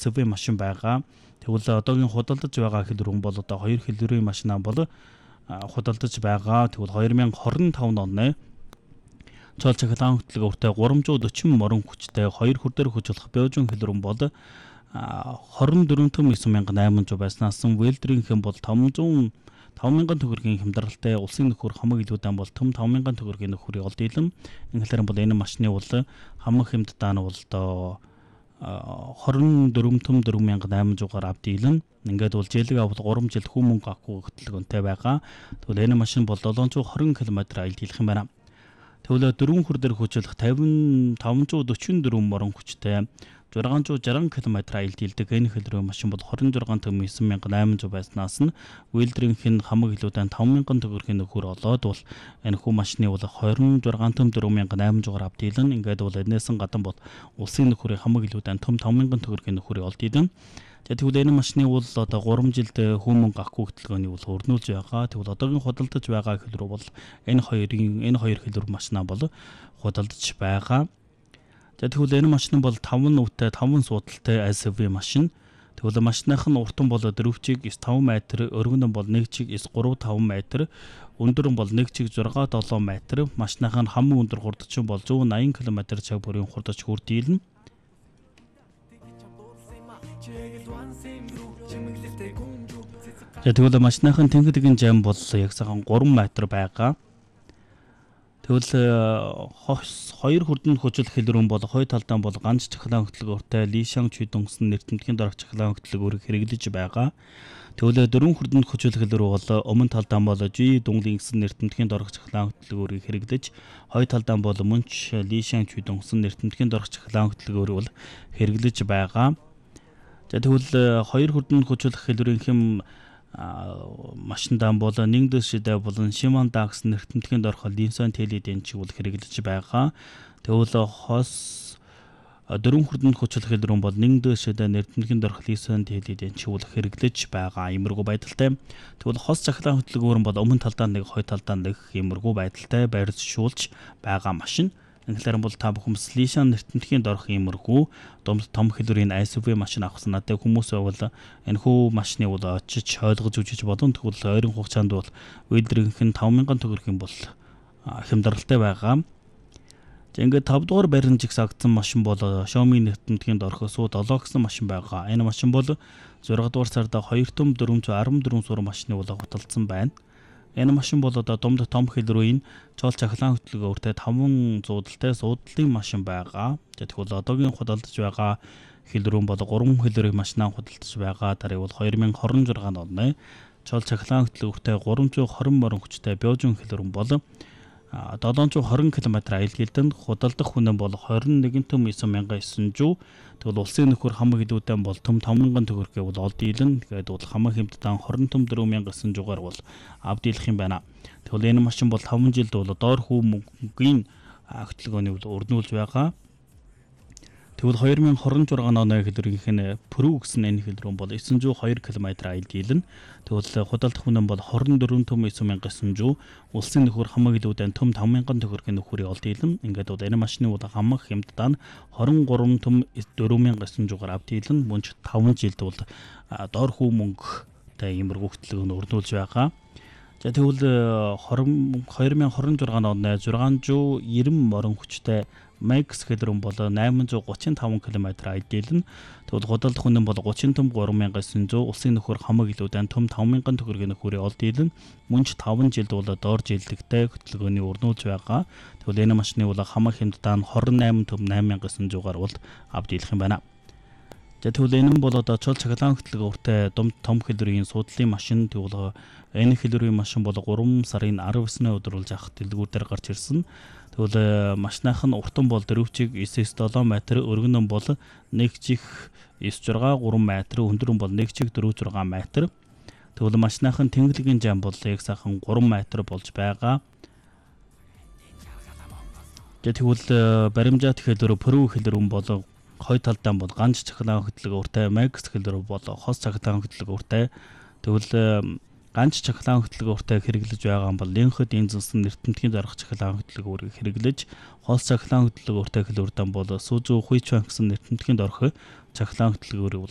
SUV машин байгаа. Тэгвэл одоогийн худалдаж байгаа хэлбэр бол одоо 2 хэлбэрийн машинаа бол худалдаж байгаа. Тэгвэл 2025 оны цол цахилгаан хөтөлбөртэй 340 морин хүчтэй 2 хүрдээр хөжүүлэх Peugeot хэлбэр бол 24,9,800 байснаас Wheeler-ийн бол 500,000 төгрөгийн хямдралтай улсын нөхөр хамаг илүүдэн бол 5,000 төгрөгийн нөхөрийг олд ийлэн. Ингэлээр бол энэ машины бол хамаг хямдтаа нь бол одоо 24,4,800-аар авд ийлэн. Ингээд бол жилиг авал 3 жил хүн мөнгө авахгүй хөтөлбөртэй байгаа. Тэгвэл энэ машин бол 720 км аялд ийлэх юм байна. Тэгвэл 4 хүрдээр хөжүүлэх 544 морин хүчтэй 660 км аялд ийлдэг энэ хэлбэрийн машин бол 26,9,800 байснаас нь Wheeler-ийн хамаг илүүдэн 5,000 төгрөгийн нөхөр олоод бол энэ хүү машины бол 26,4,800-аар авд ийлэн. Ингээд бол энэс гадна бол улсын нөхөрийн хамаг илүүдэн 5,000 төгрөгийн нөхөрийг олд ийлэн. Тэгвэл энэ машины бол одоо 3 жилд хүн мөнгө авахгүй хөтөлбөрний бол өрнүүлж байгаа. Тэгвэл одоогийн худалдаж байгаа хэлбэр бол энэ хоёр хэлбэр машинаа бол худалдаж байгаа. Тэгвэл энэ машин бол 5 нүдтэй 5 суудалтай SUV машин. Тэгвэл машиных нь уртан бол 4 чиг 9-5 метр, өргөн нь бол 1 чиг 9-3-5 метр, өндөр нь бол 1 чиг 6-7 метр. Машиных нь хамгийн өндөр хурдчин бол 180 км/цаг бүрийн хурдч хүрдийлнэ. Тэгвэл машиных нь тэнхлэгийн жам бол яг сайхан 3 метр байгаа. Тэгвэл 2 хүрдэнд хөжүүлэх хэлбэр бол хой талдаа бол ганц цахилгаан хөтөлбөртэй Лишан чүйдөнгөсөн нэртэмтгэн дорох цахилгаан хөтөлбөрийг хэрэглэж байгаа. Тэгвэл 4 хүрдэнд хөжүүлэх хэлбэр бол өмнө талдаа бол G дунглийн гэсэн нэртэмтгэн дорох цахилгаан хөтөлбөрийг хэрэглэж, хой талдаа бол мөнч Лишан чүйдөнгөсөн нэртэмтгэн дорох цахилгаан хөтөлбөрийг бол хэрэглэж байгаа. Тэгвэл 2 хүрдэнд хөжүүлэх хэлбэрийн машиндаа бол нэг дэшидэ болон Shimano Dax нэртэмтгэн дорох Linson Tele-ийн чиглэл хэрэглэж байгаа. Тэгвэл хос 4 хүрдэнд хөжүүлэх хэлбэр бол нэг дэшидэ нэртэмтгэн дорох Linson Tele-ийн чиглэл хэрэглэж байгаа. Иймэрхүү байдалтай. Тэгвэл хос цахилгаан хөтөлбөр бол өмнө талдаа нэг, хой талдаа нэг иймэрхүү байдалтай байршуулж байгаа машин. Ингэлээр бол та бүхэн Lishon нэртэмтгэн дорох иймэрхүү том хэлбэрийн SUV машин авах санаатай хүмүүс бол энэ хүү машины бол очиж ойлгож үзэж болон тэгвэл ойрын хугацаанд бол Wheeler-ийн 5,000 төгрөгийн бол хямдралтай байгаа. Ингээд 5 дугаар барин жигсаагдсан машин бол Xiaomi нэртэмтгэн дорох Su 7 гэсэн машин байгаа. Энэ машин бол 6 дугаар сард 2,414 суур машины бол худалдсан байна. Энэ машин бол одоо том хэлбэрийн цол цахилгаан хөтөлбөртэй 5 зуудалтай суудлын машин байгаа. Тэгвэл одоогийн худалдаж байгаа хэлбэр бол 3 хэлбэрийн машинаа худалдаж байгаа. Тарыг бол 2026 оны цол цахилгаан хөтөлбөртэй 320 морин хүчтэй Peugeot хэлбэр бол 720 км аялал гэлдэнд худалдах хүн бол 21,9,900. Тэгвэл улсын нөхөр хамаг илүүдэн бол 5,000 төгрөгийг бол олд ийлэн. Тэгээд бол хамаг хямдтан 24,900-аар бол авд ийлэх юм байна. Тэгвэл энэ машин бол 5 жилд бол доор хүү мөнгөний хөтөлбөрний бол өрнүүлж байгаа. Тэгвэл 2026 оны хэлбэрийн Pro гэсэн энэ хэлбэр бол 902 км аялд ийлэн. Тэгвэл худалдах хүн бол 24,9,900. Улсын нөхөр хамаг илүүдэн 5,000 төгрөгийн нөхөрийг олд ийлэн. Ингээд бол энэ машины бол хамаг хямдтаа 23,4,900-аар авд ийлэн. Мөн ч 5 жилд бол доор хүү мөнгөтэй иймэрхүү хөтөлбөрөнд өрнүүлж байгаа. Тэгвэл 2026 оны 690 морин хүчтэй Max хэлбэр бол 835 км аялд ийлэн. Тэгвэл худалдах хүн бол 33,900. Улсын нөхөр хамаг илүүдэн 5,000 төгрөгийн нөхөрийг олд ийлэн. Мөн ч 5 жилд бол доор жилдэгтэй хөтөлбөрний өрнүүлж байгаа. Тэгвэл энэ машины бол хамаг хямдтаа 28,900-аар бол авд ийлэх юм байна. Тэгвэл энэ бол одоо цол цахилгаан хөтөлбөртэй том хэлбэрийн суудлын машин. Тэгвэл энэ хэлбэрийн машин бол 3 сарын 19-ны өдөр болж авах дэлгүүр дээр гарч ирсэн. Тэгвэл машиных нь уртан бол 4 чиг 9-7 метр, өргөн нь бол 1 чиг 9-6-3 метр, өндөр нь бол 1 чиг 4-6 метр. Тэгвэл машиных нь тэнхлэгийн жам бол яг сайхан 3 метр болж байгаа. Тэгвэл баримжаат хэлбэр Pro хэлбэр бол хой талдаа бол ганц цахилгаан хөтөлбөртэй, Max хэлбэр бол хос цахилгаан хөтөлбөртэй. Тэгвэл ганц цахилгаан хөтөлбөртэй хэрэглэж байгаа бол Lincoln эзэнсэн нэртэмтгэн дорох цахилгаан хөтөлбөрийг хэрэглэж, хос цахилгаан хөтөлбөртэй хэлбэрдэн бол Suzuki Huichuan гэсэн нэртэмтгэн дорох цахилгаан хөтөлбөрийг